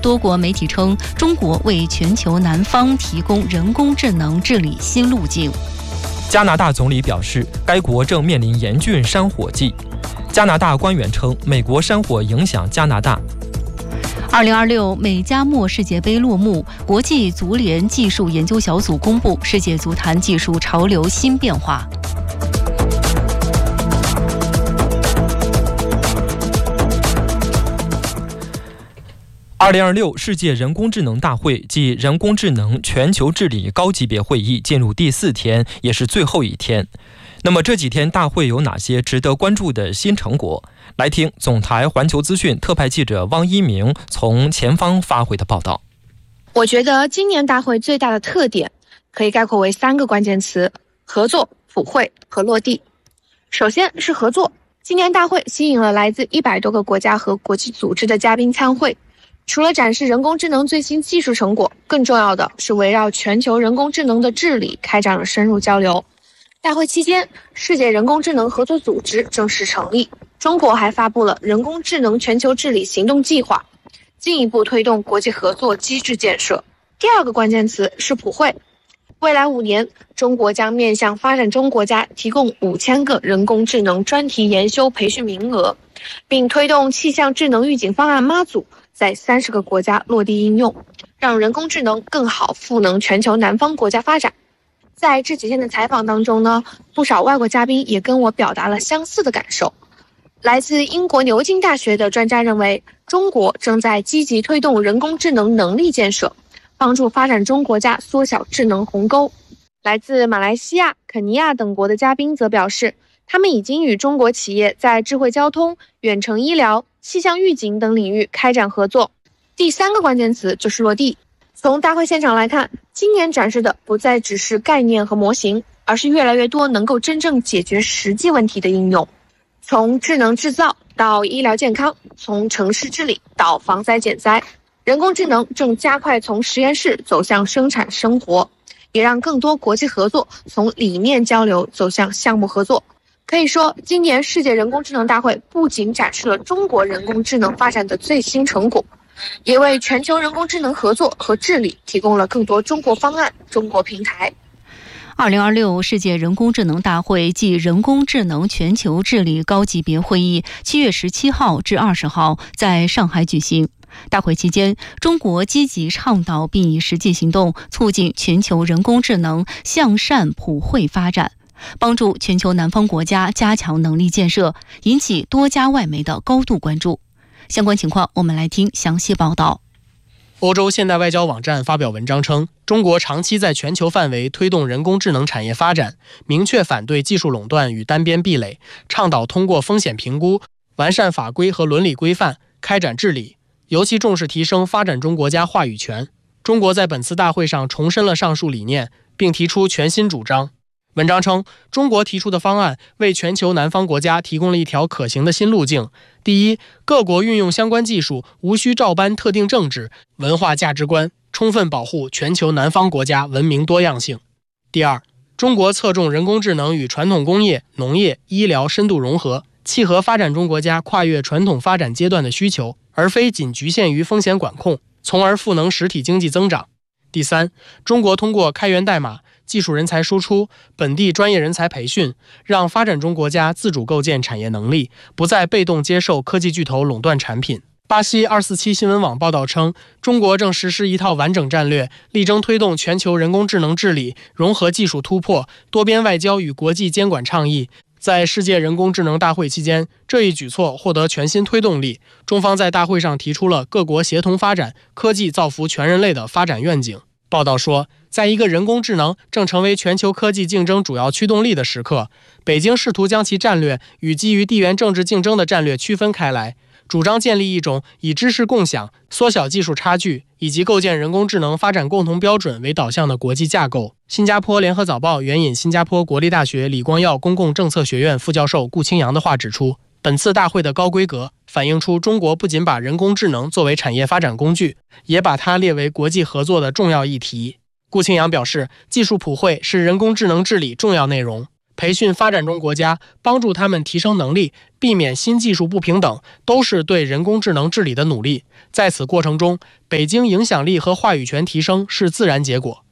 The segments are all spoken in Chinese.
多国媒体称，中国为全球南方提供人工智能治理新路径。 加拿大总理表示，该国正面临严峻山火季。加拿大官员称，美国山火影响加拿大。 2026美加墨世界杯落幕，国际足联技术研究小组公布世界足坛技术潮流新变化。 2026世界人工智能大会暨人工智能全球治理高级别会议进入第4天，也是最后一天。那么这几天大会有哪些值得关注的新成果？来听总台环球资讯特派记者汪一鸣从前方发回的报道。 我觉得今年大会最大的特点可以概括为3个关键词：合作、普惠和落地。首先是合作，今年大会吸引了来自100多个国家和国际组织的嘉宾参会。除了展示人工智能最新技术成果，更重要的是围绕全球人工智能的治理开展了深入交流。大会期间，世界人工智能合作组织正式成立，中国还发布了人工智能全球治理行动计划，进一步推动国际合作机制建设。第2个关键词是普惠，未来5年，中国将面向发展中国家提供5000个人工智能专题研修培训名额，并推动气象智能预警方案妈祖在30个国家落地应用，让人工智能更好赋能全球南方国家发展。在这几天的采访当中呢，不少外国嘉宾也跟我表达了相似的感受。来自英国牛津大学的专家认为，中国正在积极推动人工智能能力建设，帮助发展中国家缩小智能鸿沟。来自马来西亚、肯尼亚等国的嘉宾则表示，他们已经与中国企业在智慧交通、远程医疗、气象预警等领域开展合作。第3个关键词就是落地。从大会现场来看，今年展示的不再只是概念和模型，而是越来越多能够真正解决实际问题的应用。从智能制造到医疗健康，从城市治理到防灾减灾，人工智能正加快从实验室走向生产生活，也让更多国际合作从理念交流走向项目合作。可以说，今年世界人工智能大会不仅展示了中国人工智能发展的最新成果，也为全球人工智能合作和治理提供了更多中国方案、中国平台。 2026世界人工智能大会暨人工智能全球治理高级别会议7月17号至20号在上海举行。大会期间，中国积极倡导并以实际行动促进全球人工智能向善普惠发展，帮助全球南方国家加强能力建设，引起多家外媒的高度关注。相关情况，我们来听详细报道。 欧洲现代外交网站发表文章称，中国长期在全球范围推动人工智能产业发展，明确反对技术垄断与单边壁垒，倡导通过风险评估、完善法规和伦理规范开展治理，尤其重视提升发展中国家话语权。中国在本次大会上重申了上述理念，并提出全新主张。文章称，中国提出的方案为全球南方国家提供了一条可行的新路径。第一，各国运用相关技术无需照搬特定政治、文化价值观，充分保护全球南方国家文明多样性。第二，中国侧重人工智能与传统工业、农业、医疗深度融合，契合发展中国家跨越传统发展阶段的需求，而非仅局限于风险管控，从而赋能实体经济增长。第三，中国通过开源代码、技术人才输出、本地专业人才培训，让发展中国家自主构建产业能力，不再被动接受科技巨头垄断产品。巴西247新闻网报道称，中国正实施一套完整战略，力争推动全球人工智能治理，融合技术突破、多边外交与国际监管倡议。在世界人工智能大会期间，这一举措获得全新推动力。中方在大会上提出了各国协同发展、科技造福全人类的发展愿景。报道说，在一个人工智能正成为全球科技竞争主要驱动力的时刻，北京试图将其战略与基于地缘政治竞争的战略区分开来，主张建立一种以知识共享、缩小技术差距以及构建人工智能发展共同标准为导向的国际架构。新加坡联合早报援引新加坡国立大学李光耀公共政策学院副教授顾清扬的话指出，本次大会的高规格反映出中国不仅把人工智能作为产业发展工具，也把它列为国际合作的重要议题。顾清扬表示，技术普惠是人工智能治理重要内容。 培训发展中国家，帮助他们提升能力，避免新技术不平等，都是对人工智能治理的努力。在此过程中，北京影响力和话语权提升是自然结果。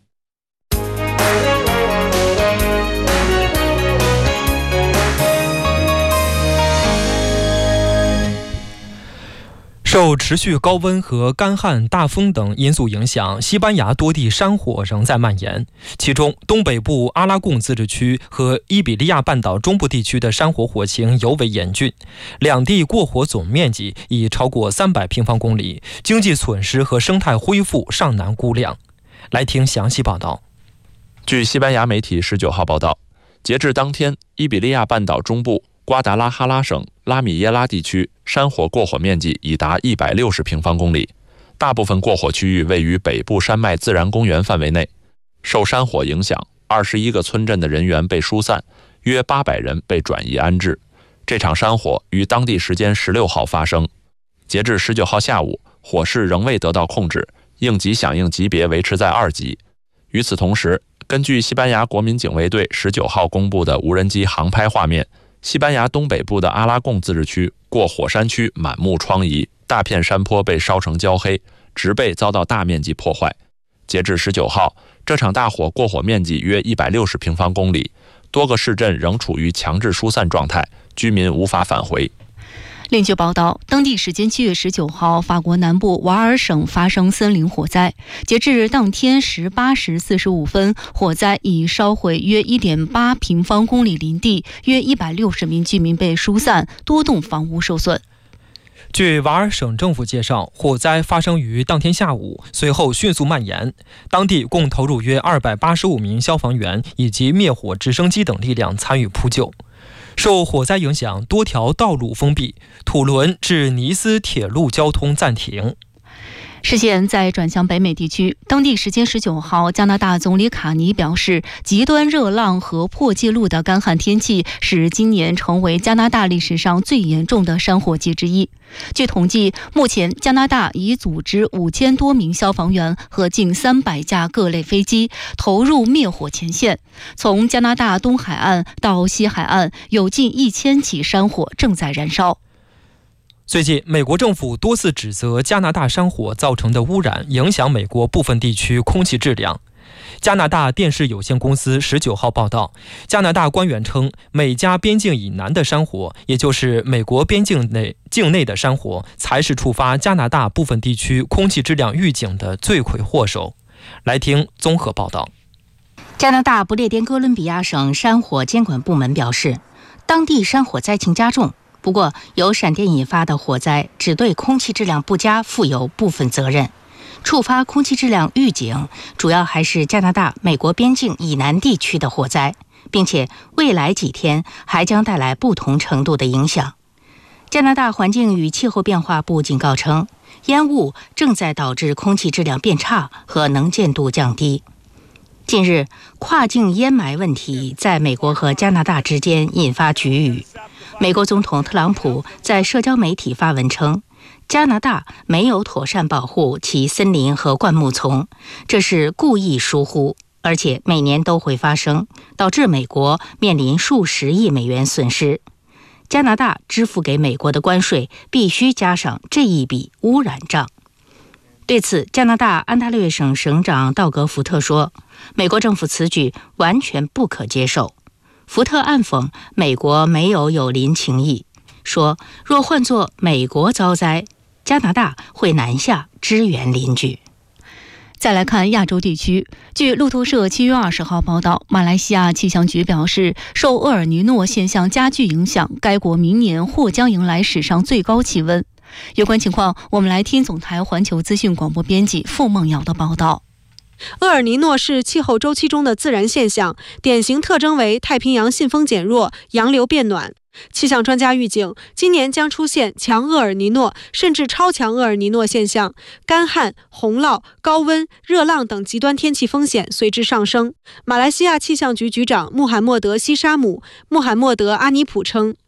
受持续高温和干旱、大风等因素影响，西班牙多地山火仍在蔓延。其中，东北部阿拉贡自治区和伊比利亚半岛中部地区的山火火情尤为严峻，两地过火总面积已超过300平方公里，经济损失和生态恢复尚难估量。来听详细报道。 据西班牙媒体19号报道，截至当天，伊比利亚半岛中部瓜达拉哈拉省拉米耶拉地区山火过火面积已达160平方公里，大部分过火区域位于北部山脉自然公园范围内。受山火影响，21个村镇的人员被疏散，约800人被转移安置。这场山火于当地时间16号发生，截至19号下午，火势仍未得到控制，应急响应级别维持在2级。与此同时，根据西班牙国民警卫队19号公布的无人机航拍画面，西班牙东北部的阿拉贡自治区过火山区满目疮痍，大片山坡被烧成焦黑，植被遭到大面积破坏。截至19号，这场大火过火面积约160平方公里，多个市镇仍处于强制疏散状态，居民无法返回。 另据报道，当地时间7月19号，法国南部瓦尔省发生森林火灾。截至当天18时45分，火灾已烧毁约 1.8 平方公里林地，约160名居民被疏散，多栋房屋受损。 据瓦尔省政府介绍，火灾发生于当天下午，随后迅速蔓延。当地共投入约285名消防员以及灭火直升机等力量参与扑救。受火灾影响，多条道路封闭，土伦至尼斯铁路交通暂停。 视线再转向北美地区，当地时间19号，加拿大总理卡尼表示，极端热浪和破纪录的干旱天气使今年成为加拿大历史上最严重的山火季之一。据统计，目前加拿大已组织5000多名消防员和近300架各类飞机投入灭火前线。从加拿大东海岸到西海岸，有近1000起山火正在燃烧。 最近，美国政府多次指责加拿大山火造成的污染影响美国部分地区空气质量。加拿大电视有限公司19号报道，加拿大官员称，美加边境以南的山火，也就是美国边境内的山火，才是触发加拿大部分地区空气质量预警的罪魁祸首。来听综合报道。 加拿大不列颠哥伦比亚省山火监管部门表示，当地山火灾情加重。不过，由闪电引发的火灾只对空气质量不佳负有部分责任。触发空气质量预警主要还是加拿大美国边境以南地区的火灾，并且未来几天还将带来不同程度的影响。加拿大环境与气候变化部警告称，烟雾正在导致空气质量变差和能见度降低。近日，跨境烟霾问题在美国和加拿大之间引发局域。美国总统特朗普在社交媒体发文称，加拿大没有妥善保护其森林和灌木丛，这是故意疏忽，而且每年都会发生，导致美国面临数十亿美元损失。加拿大支付给美国的关税必须加上这一笔污染账。对此，加拿大安大略省省长道格·福特说，美国政府此举完全不可接受。福特暗讽美国没有友邻情谊，说若换作美国遭灾，加拿大会南下支援邻居。 再来看亚洲地区，据路透社7月20号报道，马来西亚气象局表示，受厄尔尼诺现象加剧影响，该国明年或将迎来史上最高气温。有关情况，我们来听总台环球资讯广播编辑傅梦瑶的报道。 厄尔尼诺是气候周期中的自然现象，典型特征为太平洋信风减弱，洋流变暖。气象专家预警，今年将出现强厄尔尼诺甚至超强厄尔尼诺现象，干旱、洪涝、高温、热浪等极端天气风险随之上升。马来西亚气象局局长穆罕默德·西沙姆、穆罕默德·阿尼普称，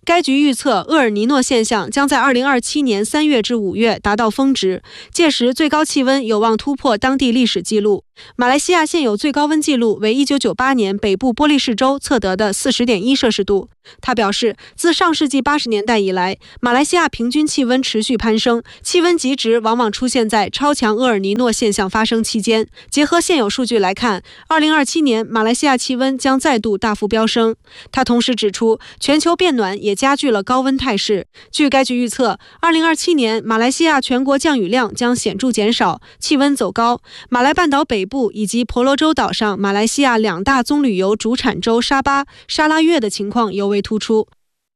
该局预测厄尔尼诺现象将在2027年3月至5月达到峰值，届时最高气温有望突破当地历史记录。马来西亚现有最高温记录为1998年北部波利士州测得的40.1摄氏度。他表示，自上世纪80年代以来，马来西亚平均气温持续攀升，气温极值往往出现在超强厄尔尼诺现象发生期间。结合现有数据来看，2027年马来西亚气温将再度大幅飙升。他同时指出，全球变暖也加剧了高温态势。据该局预测，2027年马来西亚全国降雨量将显著减少，气温走高。马来半岛北部以及婆罗洲岛上马来西亚2大棕榈油主产州沙巴、沙拉越的情况尤为突出。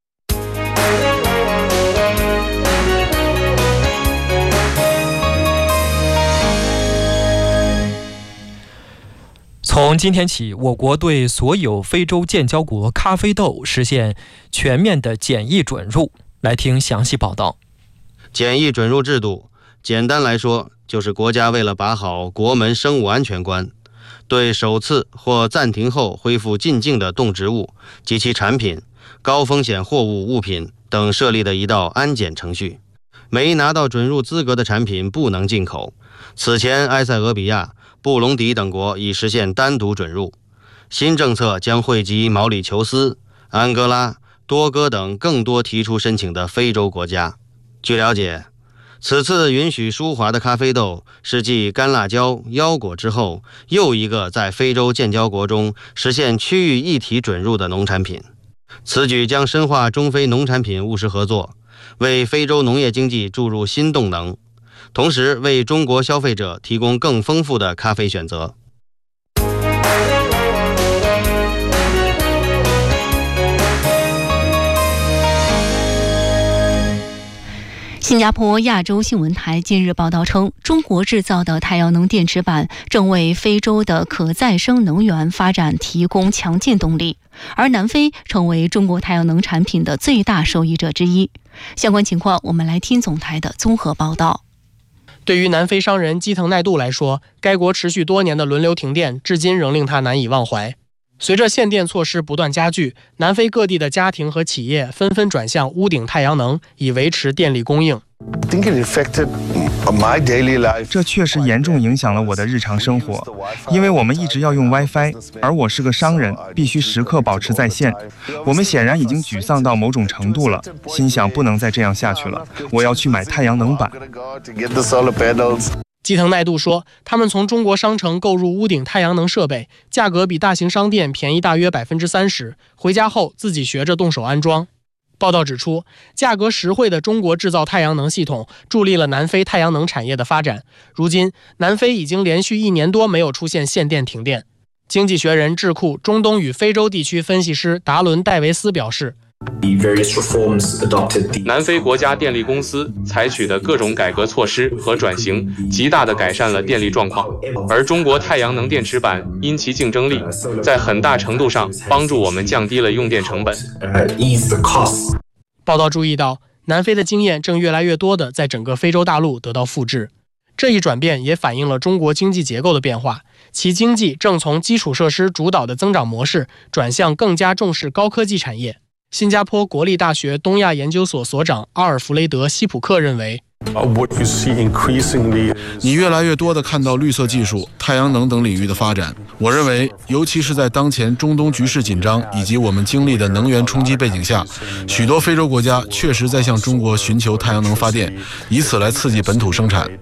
从今天起，我国对所有非洲建交国咖啡豆实现全面的检疫准入。来听详细报道。 检疫准入制度，简单来说，就是国家为了把好国门生物安全关，对首次或暂停后恢复进境的动植物及其产品、高风险货物物品等设立的一道安检程序。没拿到准入资格的产品不能进口。此前，埃塞俄比亚、布隆迪等国已实现单独准入。新政策将惠及毛里求斯、安哥拉、多哥等更多提出申请的非洲国家。据了解，此次允许输华的咖啡豆是继干辣椒、腰果之后，又一个在非洲建交国中实现区域一体准入的农产品。此举将深化中非农产品务实合作，为非洲农业经济注入新动能，同时为中国消费者提供更丰富的咖啡选择。 新加坡亚洲新闻台近日报道称，中国制造的太阳能电池板正为非洲的可再生能源发展提供强劲动力，而南非成为中国太阳能产品的最大受益者之一。相关情况，我们来听总台的综合报道。 对于南非商人基藤奈杜来说，该国持续多年的轮流停电，至今仍令他难以忘怀。随着限电措施不断加剧，南非各地的家庭和企业纷纷转向屋顶太阳能，以维持电力供应。 这确实严重影响了我的日常生活，因为我们一直要用 WiFi， 而我是个商人，必须时刻保持在线。我们显然已经沮丧到某种程度了，心想不能再这样下去了，我要去买太阳能板。 基藤奈杜说，他们从中国商城购入屋顶太阳能设备，价格比大型商店便宜大约 30%， 回家后自己学着动手安装。报道指出，价格实惠的中国制造太阳能系统助力了南非太阳能产业的发展。如今，南非已经连续1年多没有出现限电停电。经济学人智库中东与非洲地区分析师达伦·戴维斯表示， 南非国家电力公司采取的各种改革措施和转型，极大地改善了电力状况，而中国太阳能电池板因其竞争力，在很大程度上帮助我们降低了用电成本。 报道注意到，南非的经验正越来越多地在整个非洲大陆得到复制。这一转变也反映了中国经济结构的变化，其经济正从基础设施主导的增长模式转向更加重视高科技产业。新加坡国立大学东亚研究所所长阿尔弗雷德·希普克认为， 你越来越多地看到绿色技术、太阳能等领域的发展。我认为，尤其是在当前中东局势紧张以及我们经历的能源冲击背景下，许多非洲国家确实在向中国寻求太阳能发电，以此来刺激本土生产。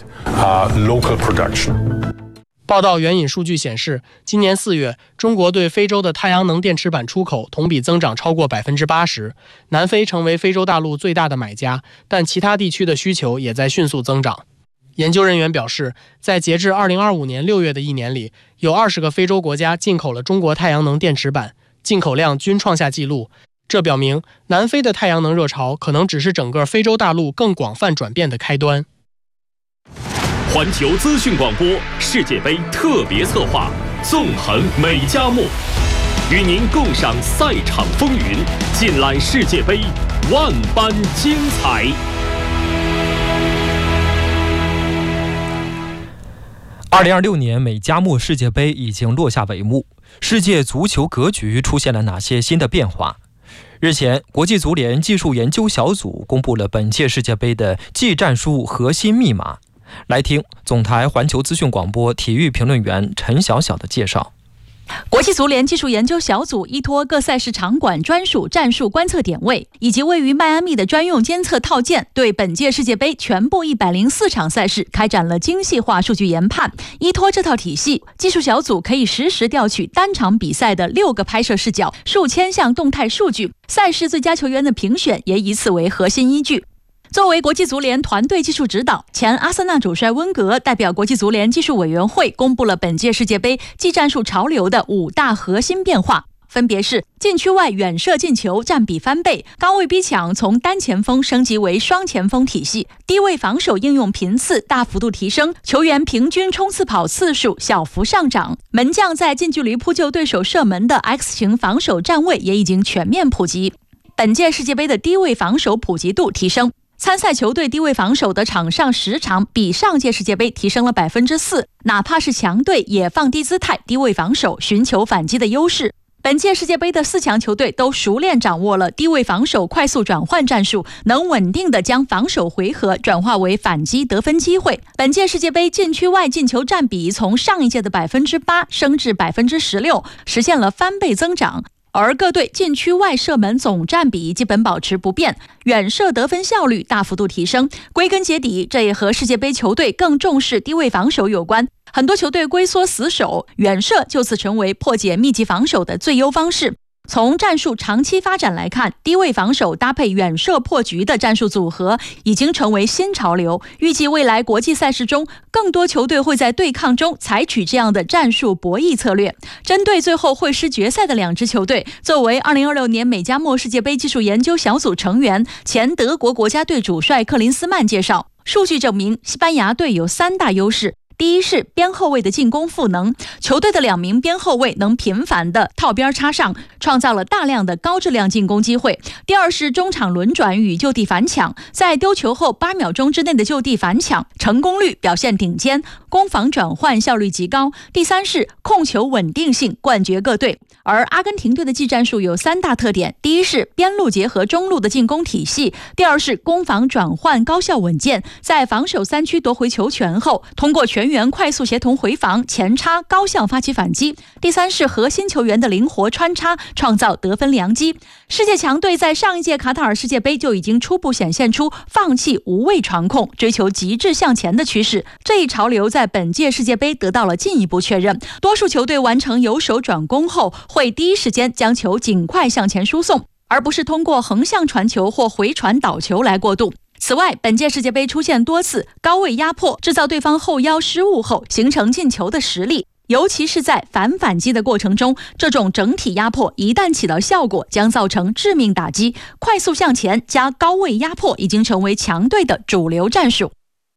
报道援引数据显示，今年4月，中国对非洲的太阳能电池板出口同比增长超过 80%， 南非成为非洲大陆最大的买家，但其他地区的需求也在迅速增长。研究人员表示，在截至2025年6月的一年里，有20个非洲国家进口了中国太阳能电池板，进口量均创下纪录。这表明，南非的太阳能热潮可能只是整个非洲大陆更广泛转变的开端。 环球资讯广播世界杯特别策划，纵横每家幕，与您共赏赛场风云，尽览世界杯万般精彩。 2026年美加墨世界杯已经落下帷幕，世界足球格局出现了哪些新的变化？ 日前，国际足联技术研究小组公布了本届世界杯的技战术核心密码。来听总台环球资讯广播体育评论员陈晓晓的介绍。 国际足联技术研究小组依托各赛事场馆专属战术观测点位，以及位于迈阿密的专用监测套件，对本届世界杯全部104场赛事开展了精细化数据研判。依托这套体系，技术小组可以实时调取单场比赛的6个拍摄视角、数千项动态数据，赛事最佳球员的评选也以此为核心依据。作为国际足联团队技术指导，前阿森纳主帅温格代表国际足联技术委员会公布了本届世界杯技战术潮流的5大核心变化，分别是禁区外远射进球占比翻倍，高位逼抢从单前锋升级为双前锋体系，低位防守应用频次大幅度提升，球员平均冲刺跑次数小幅上涨，门将在近距离扑救对手射门的 X 型防守站位也已经全面普及。本届世界杯的低位防守普及度提升，参赛球队低位防守的场上时长比上届世界杯提升了4%，哪怕是强队也放低姿态低位防守，寻求反击的优势。本届世界杯的4强球队都熟练掌握了低位防守快速转换战术，能稳定地将防守回合转化为反击得分机会。本届世界杯禁区外进球占比从上一届的8%升至16%，实现了翻倍增长。而各队禁区外射门总占比基本保持不变，远射得分效率大幅度提升。归根结底，这也和世界杯球队更重视低位防守有关。很多球队龟缩死守，远射就此成为破解密集防守的最优方式。从战术长期发展来看，低位防守搭配远射破局的战术组合已经成为新潮流。预计未来国际赛事中，更多球队会在对抗中采取这样的战术博弈策略。针对最后会师决赛的2支球队，作为2026年美加墨世界杯技术研究小组成员，前德国国家队主帅克林斯曼介绍，数据证明西班牙队有3大优势。第一是边后卫的进攻赋能，球队的2名边后卫能频繁的套边插上，创造了大量的高质量进攻机会。第二是中场轮转与就地反抢，在丢球后8秒钟之内的就地反抢成功率表现顶尖，攻防转换效率极高。第三是控球稳定性冠绝各队。而阿根廷队的技战术有3大特点，第一是边路结合中路的进攻体系，第二是攻防转换高效稳健，在防守3区夺回球权后，通过全员快速协同回防前插高效发起反击，第三是核心球员的灵活穿插创造得分良机。世界强队在上一届卡塔尔世界杯就已经初步显现出放弃无谓传控，追求极致向前的趋势，这一潮流在本届世界杯得到了进一步确认。多数球队完成由守转攻后，会第一时间将球尽快向前输送，而不是通过横向传球或回传导球来过渡。此外，本届世界杯出现多次高位压迫，制造对方后腰失误后形成进球的实例，尤其是在反击的过程中，这种整体压迫一旦起到效果，将造成致命打击。快速向前加高位压迫已经成为强队的主流战术。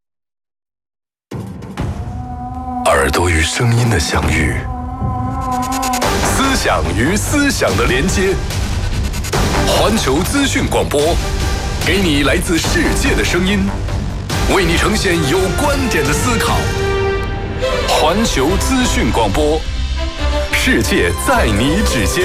耳朵与声音的相遇，思想与思想的连接。环球资讯广播，给你来自世界的声音，为你呈现有观点的思考。环球资讯广播，世界在你指尖。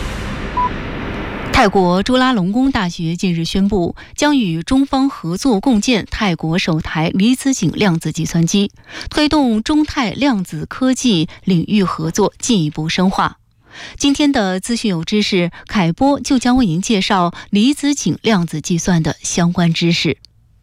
泰国朱拉隆功大学近日宣布，将与中方合作共建泰国首台离子井量子计算机，推动中泰量子科技领域合作进一步深化。今天的资讯有知识，凯波就将为您介绍离子井量子计算的相关知识。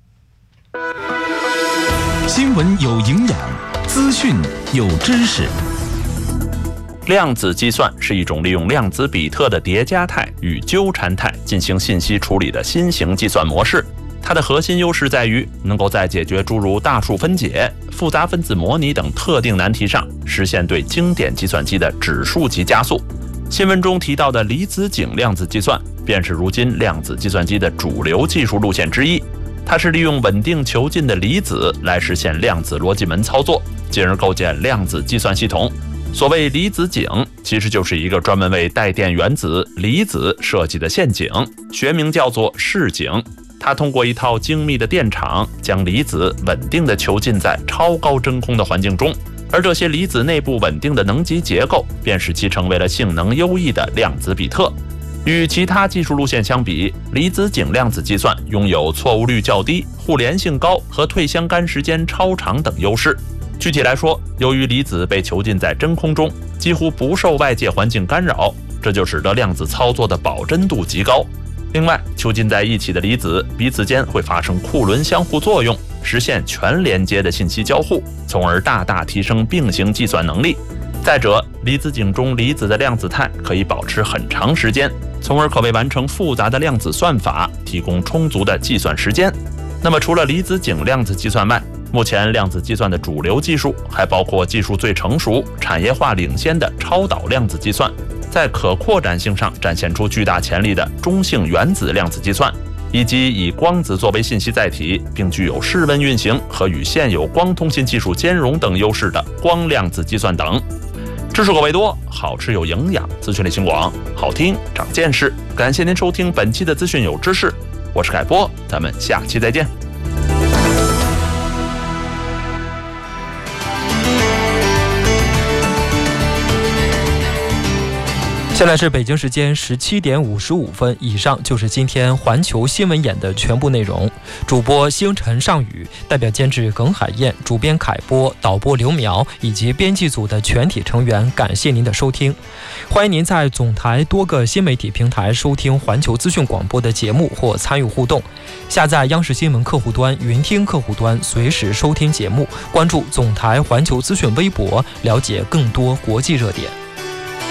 新闻有营养，资讯有知识。 量子计算是一种利用量子比特的叠加态与纠缠态进行信息处理的新型计算模式。它的核心优势在于能够在解决诸如大数分解、复杂分子模拟等特定难题上，实现对经典计算机的指数级加速。新闻中提到的离子井量子计算，便是如今量子计算机的主流技术路线之一。它是利用稳定囚禁的离子来实现量子逻辑门操作，进而构建量子计算系统。所谓离子井，其实就是一个专门为带电原子、离子设计的陷阱，学名叫做示井。它通过一套精密的电场，将离子稳定地囚禁在超高真空的环境中，而这些离子内部稳定的能级结构，便使其成为了性能优异的量子比特。 与其他技术路线相比，离子井量子计算拥有错误率较低、互联性高和退相干时间超长等优势。具体来说，由于离子被囚禁在真空中，几乎不受外界环境干扰，这就使得量子操作的保真度极高。另外，囚禁在一起的离子彼此间会发生库仑相互作用，实现全连接的信息交互，从而大大提升并行计算能力。再者，离子井中离子的量子态可以保持很长时间，从而可为完成复杂的量子算法提供充足的计算时间。那么除了离子井量子计算外，目前量子计算的主流技术还包括技术最成熟、产业化领先的超导量子计算，在可扩展性上展现出巨大潜力的中性原子量子计算，以及以光子作为信息载体并具有室温运行和与现有光通信技术兼容等优势的光量子计算等。知识口味多，好吃有营养，资讯类型广，好听长见识。感谢您收听本期的资讯有知识，我是凯波，咱们下期再见。 现在是北京时间17点55分，以上就是今天环球新闻眼的全部内容。主播星辰上宇，代表监制耿海燕，主编凯波，导播刘苗以及编辑组的全体成员，感谢您的收听。欢迎您在总台多个新媒体平台收听环球资讯广播的节目或参与互动。下载央视新闻客户端、云听客户端，随时收听节目。关注总台环球资讯微博，了解更多国际热点。